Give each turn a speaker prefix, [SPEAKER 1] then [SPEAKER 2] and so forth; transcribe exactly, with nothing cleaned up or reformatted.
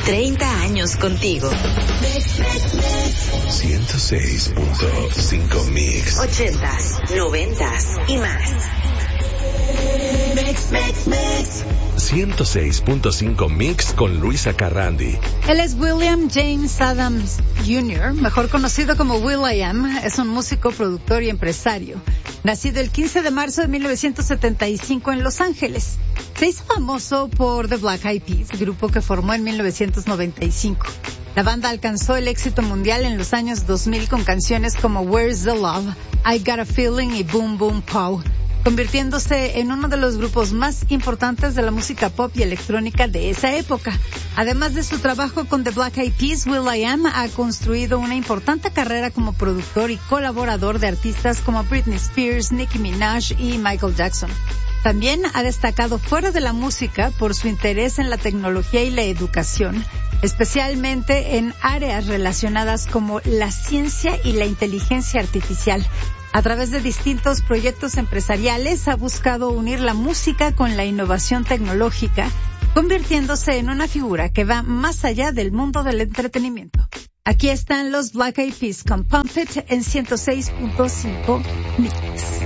[SPEAKER 1] treinta años contigo.
[SPEAKER 2] ciento seis punto cinco Mix.
[SPEAKER 1] ochentas, noventas y más. Mix, mix, mix.
[SPEAKER 2] ciento seis punto cinco Mix con Luisa Carrandi.
[SPEAKER 3] Él es William James Adams junior, mejor conocido como will.i.am. Es un músico, productor y empresario. Nacido el quince de marzo de mil novecientos setenta y cinco en Los Ángeles. Se hizo famoso por The Black Eyed Peas, grupo que formó en mil novecientos noventa y cinco. La banda alcanzó el éxito mundial en los años dos mil con canciones como Where's the Love, I Got a Feeling y Boom Boom Pow, convirtiéndose en uno de los grupos más importantes de la música pop y electrónica de esa época. Además de su trabajo con The Black Eyed Peas, will.i.am ha construido una importante carrera como productor y colaborador de artistas como Britney Spears, Nicki Minaj y Michael Jackson. También ha destacado fuera de la música por su interés en la tecnología y la educación, especialmente en áreas relacionadas como la ciencia y la inteligencia artificial. A través de distintos proyectos empresariales ha buscado unir la música con la innovación tecnológica, convirtiéndose en una figura que va más allá del mundo del entretenimiento. Aquí están los Black Eyed Peas con Pump It en ciento seis punto cinco Mix.